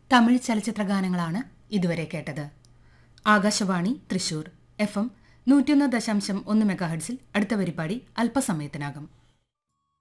തമിഴ് ചലച്ചിത്ര ഗാനങ്ങളാണ് ഇതുവരെ കേട്ടത്. ആകാശവാണി തൃശൂർ FM 101.1 മെഗാഹെർട്സിൽ അടുത്ത പരിപാടി അല്പസമയത്തിനകം.